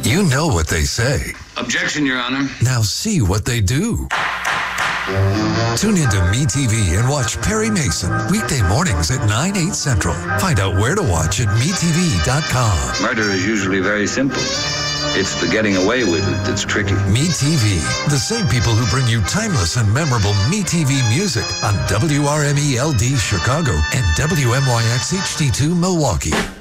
You know what they say. Objection, Your Honor. Now see what they do. Tune into MeTV and watch Perry Mason weekday mornings at 9, 8 Central. Find out where to watch at MeTV.com. Murder is usually very simple. It's the getting away with it that's tricky. MeTV, the same people who bring you timeless and memorable MeTV music on WRME LD Chicago and WMYX HD2 Milwaukee.